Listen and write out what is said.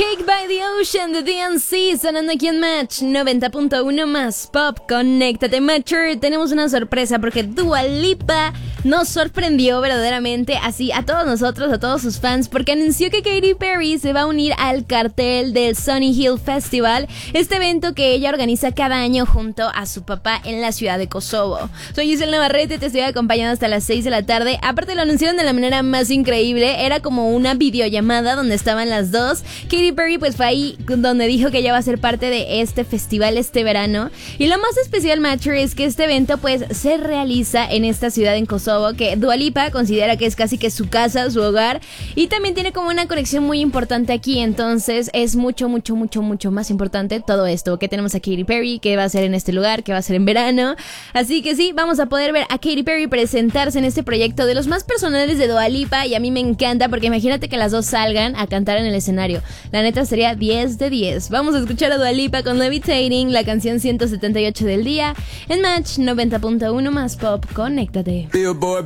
Cake by the Ocean de DNC sonando aquí en Match 90.1 más Pop. Conéctate, Matcher. Tenemos una sorpresa porque Dua Lipa nos sorprendió verdaderamente así a todos nosotros, a todos sus fans, porque anunció que Katy Perry se va a unir al cartel del Sunny Hill Festival, este evento que ella organiza cada año junto a su papá en la ciudad de Kosovo. Soy Giselle Navarrete, te estoy acompañando hasta las 6 de la tarde. Aparte lo anunciaron de la manera más increíble, era como una videollamada donde estaban las dos. Katy Perry pues fue ahí donde dijo que ella va a ser parte de este festival este verano. Y lo más especial, Matcher, es que este evento pues se realiza en esta ciudad en Kosovo, que Dua Lipa considera que es casi que su casa, su hogar, y también tiene como una conexión muy importante aquí. Entonces es mucho más importante todo esto que tenemos a Katy Perry, que va a ser en este lugar, que va a ser en verano. Así que sí, vamos a poder ver a Katy Perry presentarse en este proyecto de los más personales de Dua Lipa, y a mí me encanta porque imagínate que las dos salgan a cantar en el escenario. La neta sería 10 de 10. Vamos a escuchar a Dua Lipa con Levitating, la canción 178 del día, en Match 90.1 más Pop. Conéctate.